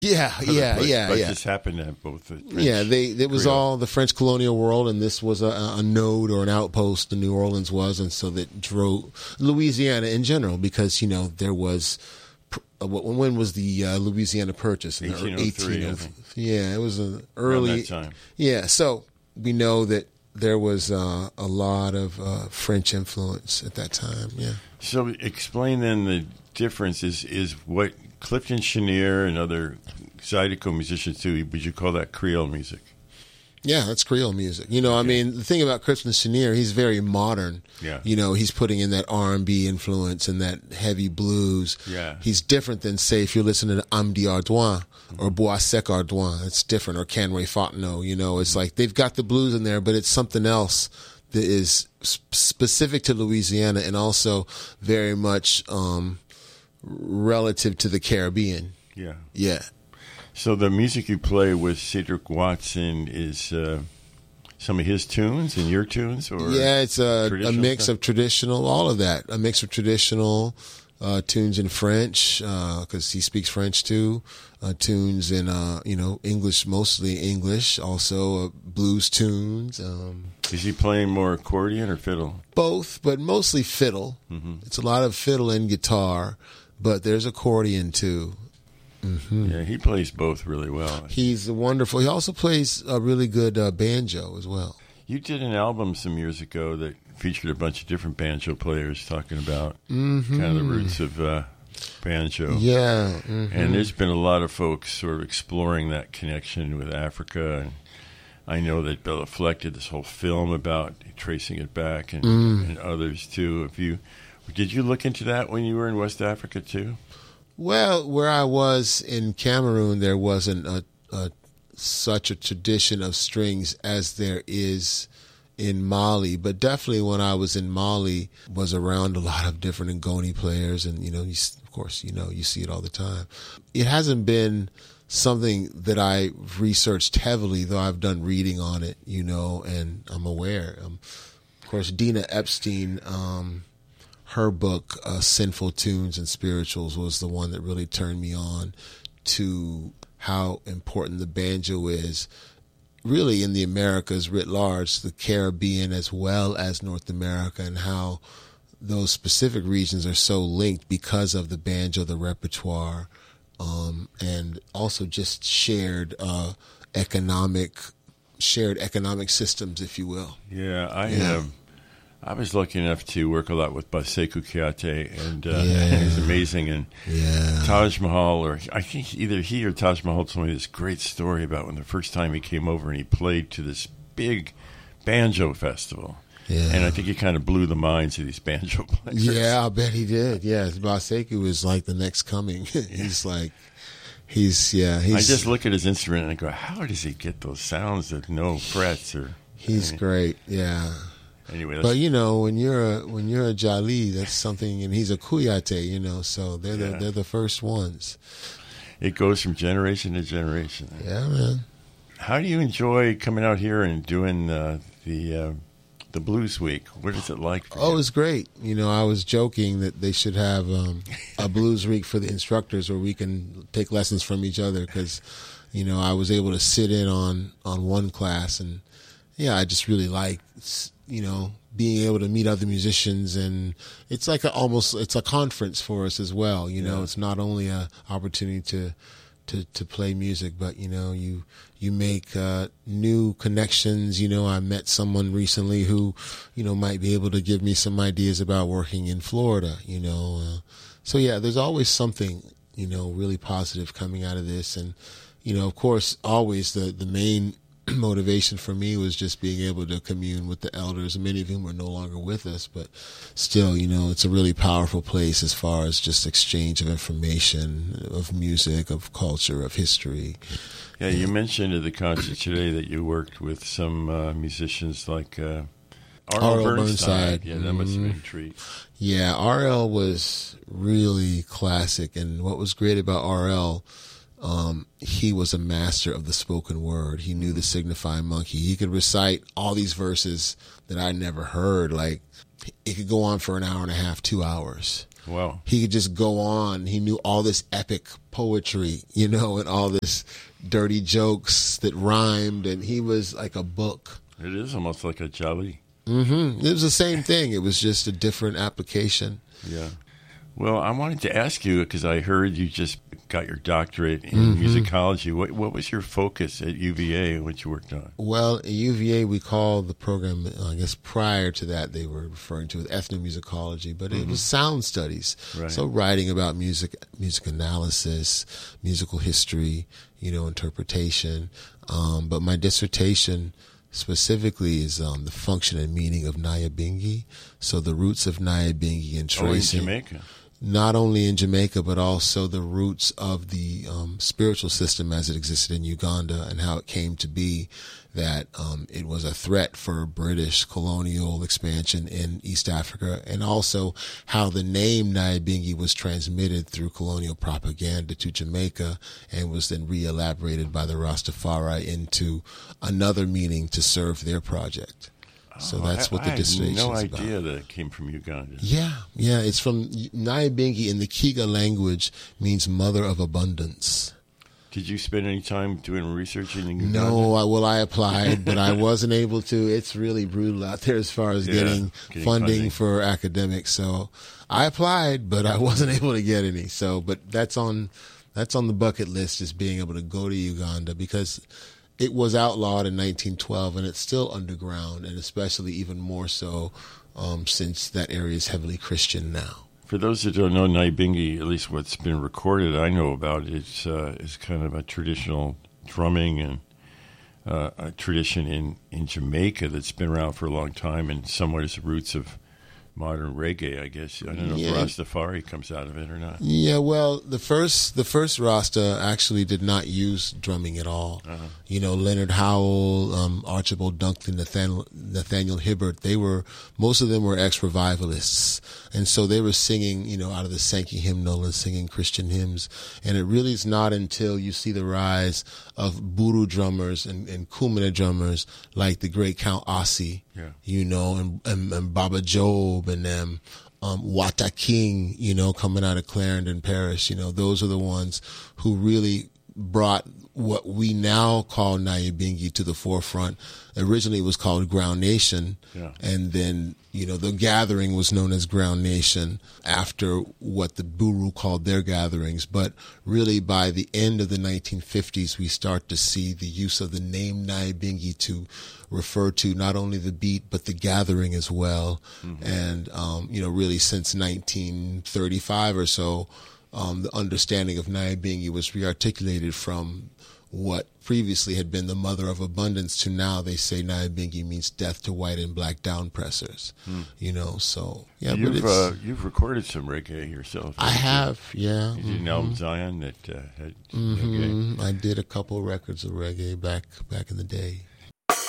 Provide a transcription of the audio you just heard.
But just happened to have both. It was all the French colonial world, and this was a node or an outpost. The New Orleans was, and so that drove Louisiana in general, because there was. When was the Louisiana Purchase? 1803. Yeah, it was an early around that time. Yeah, so we know that there was a lot of French influence at that time. Yeah. So explain then the difference is what Clifton Chenier and other Zydeco musicians do. Would you call that Creole music? Yeah, that's Creole music. I mean, the thing about Clifton Chenier, he's very modern. Yeah. He's putting in that R&B influence and that heavy blues. Yeah. He's different than, say, if you're listening to Amdi Ardouin or Bois Sec Ardouin. It's different. Or Canway Fontenot. It's like they've got the blues in there, but it's something else that is specific to Louisiana and also very much relative to the Caribbean. Yeah. Yeah. So the music you play with Cedric Watson is some of his tunes and your tunes? Or yeah, it's a mix stuff? of traditional, all of that. A mix of traditional tunes in French, because he speaks French too. Tunes in, English, mostly English. Also blues tunes. Is he playing more accordion or fiddle? Both, but mostly fiddle. Mm-hmm. It's a lot of fiddle and guitar, but there's accordion too. Mm-hmm. Yeah, he plays both really well. He's wonderful. He also plays a really good banjo as well. You did an album some years ago that featured a bunch of different banjo players talking about kind of the roots of banjo. Yeah. Mm-hmm. And there's been a lot of folks sort of exploring that connection with Africa. And I know that Bela Fleck did this whole film about tracing it back, and others too. Did you look into that when you were in West Africa too? Well, where I was in Cameroon, there wasn't such a tradition of strings as there is in Mali. But definitely when I was in Mali, was around a lot of different Ngoni players. And, you see it all the time. It hasn't been something that I researched heavily, though I've done reading on it, and I'm aware. Of course, Dina Epstein, her book, Sinful Tunes and Spirituals, was the one that really turned me on to how important the banjo is, really in the Americas writ large, the Caribbean as well as North America, and how those specific regions are so linked because of the banjo, the repertoire, and also just shared economic systems, if you will. Yeah, I was lucky enough to work a lot with Sekou Kouyaté, and it was amazing. And Taj Mahal, or I think either he or Taj Mahal told me this great story about when the first time he came over and he played to this big banjo festival. Yeah. And I think he kind of blew the minds of these banjo players. Yeah, I bet he did. Yeah, Sekou is like the next coming. He's I just look at his instrument and I go, how does he get those sounds with no frets? He's great, yeah. Anyway, but when you're a Jali, that's something, and he's a Kouyaté, so they're the first ones. It goes from generation to generation. Yeah, man. How do you enjoy coming out here and doing the Blues Week? What is it like for you? It's great. I was joking that they should have a Blues Week for the instructors where we can take lessons from each other, because, I was able to sit in on one class, and I just really like, being able to meet other musicians, and it's like it's a conference for us as well. It's not only a opportunity to play music, but you make new connections. I met someone recently who might be able to give me some ideas about working in Florida. So there's always something really positive coming out of this, and of course always the main motivation for me was just being able to commune with the elders, many of whom are no longer with us, but still, it's a really powerful place as far as just exchange of information, of music, of culture, of history. Yeah, you mentioned at the concert today that you worked with some musicians like R.L. Burnside. Yeah, that must have been a treat. Yeah, R.L. was really classic, and what was great about R.L., he was a master of the spoken word. He knew the signifying monkey. He could recite all these verses that I never heard. Like, it could go on for an hour and a half, 2 hours. Wow. He could just go on. He knew all this epic poetry, and all this dirty jokes that rhymed, and he was like a book. It is almost like a jelly. Mm-hmm. It was the same thing. It was just a different application. Yeah. Well, I wanted to ask you, because I heard you just got your doctorate in musicology. What was your focus at UVA, what you worked on? Well, at UVA, we called the program, I guess prior to that, they were referring to it ethnomusicology, but it was sound studies. Right. So writing about music analysis, musical history, interpretation. But my dissertation specifically is the function and meaning of Nyabingi. So the roots of Nyabingi and tracing. In Jamaica. Not only in Jamaica, but also the roots of the spiritual system as it existed in Uganda and how it came to be that it was a threat for British colonial expansion in East Africa, and also how the name Nyabingi was transmitted through colonial propaganda to Jamaica and was then re-elaborated by the Rastafari into another meaning to serve their project. So that's what the dissertation is about. I had no idea that it came from Uganda. Yeah. It's from Nyabingi in the Kiga language, means mother of abundance. Did you spend any time doing research in Uganda? No, I applied, but I wasn't able to. It's really brutal out there as far as getting funding for academics. So I applied, but I wasn't able to get any. So, but that's on the bucket list, just being able to go to Uganda, because it was outlawed in 1912, and it's still underground, and especially even more so since that area is heavily Christian now. For those that don't know, Nyabingi, at least what's been recorded, I know about it, is kind of a traditional drumming and a tradition in Jamaica that's been around for a long time, and somewhat is the roots of modern reggae, I guess. I don't know if Rastafari comes out of it or not. Yeah, well, the first Rasta actually did not use drumming at all. Uh-huh. Leonard Howell, Archibald Duncan, Nathaniel Hibbert, most of them were ex-revivalists. And so they were singing, out of the Sankey hymnal and singing Christian hymns. And it really is not until you see the rise of Buru drummers and Kumina drummers like the great Count Ossie, and Baba Job and them, Wata King, coming out of Clarendon Parish, those are the ones who really brought what we now call Nyabingi to the forefront. Originally it was called Ground Nation, and then, the gathering was known as Ground Nation after what the Buru called their gatherings. But really by the end of the 1950s, we start to see the use of the name Nyabingi to refer to not only the beat, but the gathering as well. Mm-hmm. And, really since 1935 or so, the understanding of Nyabingi was rearticulated from what previously had been the mother of abundance to now they say Nyabingi means death to white and black downpressers. So yeah. You've recorded some reggae yourself. I have, yeah. You did an album, Zion, that had reggae. I did a couple records of reggae back in the day.